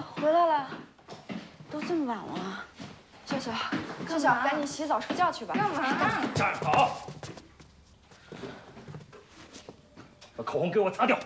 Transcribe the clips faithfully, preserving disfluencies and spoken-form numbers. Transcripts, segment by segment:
回来了，都这么晚了。笑笑，笑笑，赶紧洗澡睡觉去吧。 干嘛？ 站好，把口红给我擦掉。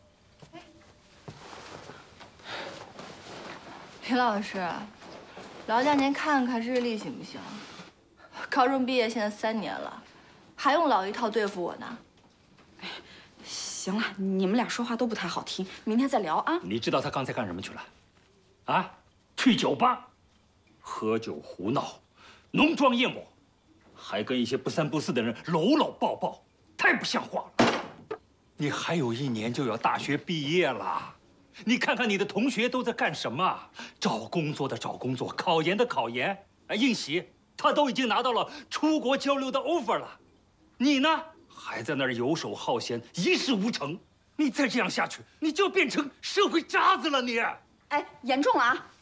林老师，劳驾您看看日历行不行？高中毕业现在三年了，还用老一套对付我呢？ 哎，行了，你们俩说话都不太好听，明天再聊啊。 你知道他刚才干什么去了？啊，去酒吧，喝酒胡闹，浓妆艳抹，还跟一些不三不四的人搂搂抱抱，太不像话了。你还有一年就要大学毕业了。 你看看你的同学都在干什么？找工作的找工作，考研的考研。哎，应喜他都已经拿到了出国交流的 offer 了，你呢还在那儿游手好闲，一事无成。你再这样下去，你就变成社会渣子了你！ 哎，严重了啊！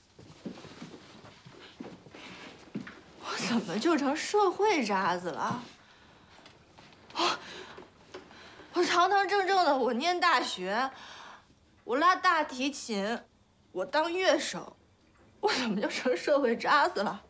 我怎么就成社会渣子了？我我堂堂正正的，我念大学。 我拉大提琴，我当乐手，我怎么就成社会渣子了？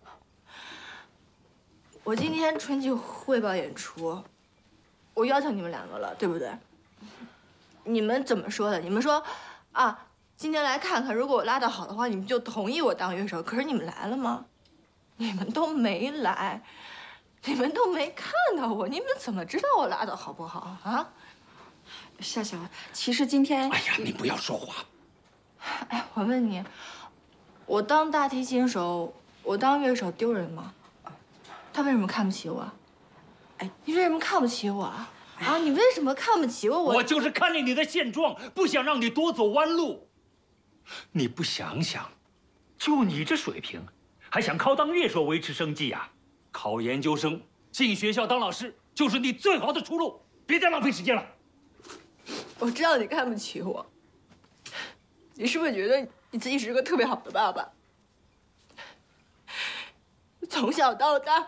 我今天春季汇报演出，我邀请你们两个了，对不对？你们怎么说的？你们说，啊，今天来看看，如果我拉得好的话，你们就同意我当乐手。可是你们来了吗？你们都没来，你们都没看到我，你们怎么知道我拉得好不好啊？ 笑笑，其实今天…… 哎呀，你不要说话。 哎，我问你，我当大提琴手，我当乐手丢人吗？他为什么看不起我？哎，你为什么看不起我啊？啊，你为什么看不起我？我我就是看见你的现状，不想让你多走弯路。你不想想，就你这水平，还想靠当乐手维持生计呀？考研究生，进学校当老师，就是你最好的出路。别再浪费时间了。 我知道你看不起我，你是不是觉得你自己是个特别好的爸爸？从小到大，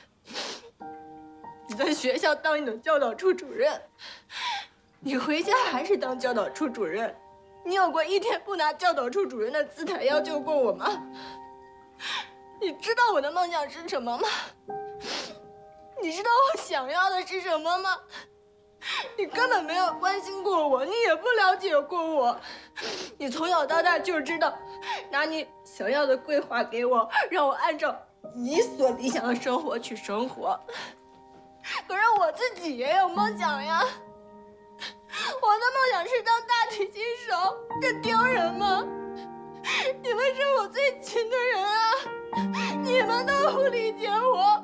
你在学校当你的教导处主任，你回家还是当教导处主任，你有过一天不拿教导处主任的姿态要求过我吗？你知道我的梦想是什么吗？你知道我想要的是什么吗？ 你根本没有关心过我，你也不了解过我。你从小到大就知道，拿你想要的规划给我，让我按照你所理想的生活去生活。可是我自己也有梦想呀，我的梦想是当大提琴手，这丢人吗？你们是我最亲的人啊，你们都不理解我。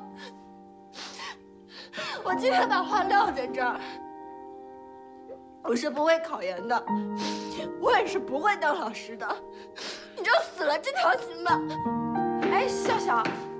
我今天把话撂在这儿。 我是不会考研的，我也是不会当老师的，你就死了这条心吧。 哎，笑笑，